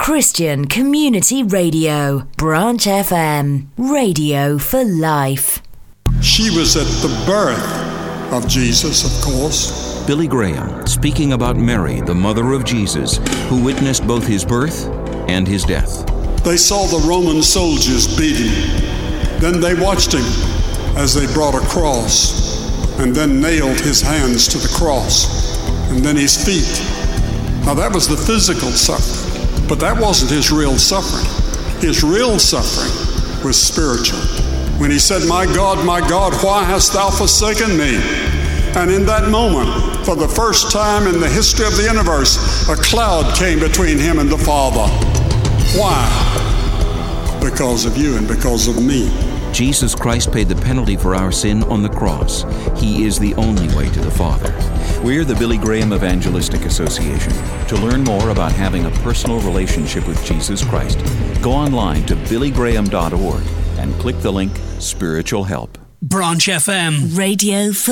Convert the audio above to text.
Christian Community Radio, Branch FM, radio for life. She was at the birth of Jesus, of course. Billy Graham, speaking about Mary, the mother of Jesus, who witnessed both his birth and his death. They saw the Roman soldiers beat him. Then they watched him as they brought a cross and then nailed his hands to the cross and then his feet. Now that was the physical suffering, but that wasn't his real suffering. His real suffering was spiritual. When he said, my God, why hast thou forsaken me? And in that moment, for the first time in the history of the universe, a cloud came between him and the Father. Why? Because of you and because of me. Jesus Christ paid the penalty for our sin on the cross. He is the only way to the Father. We're the Billy Graham Evangelistic Association. To learn more about having a personal relationship with Jesus Christ, go online to billygraham.org and click the link Spiritual Help. Branch FM. Radio for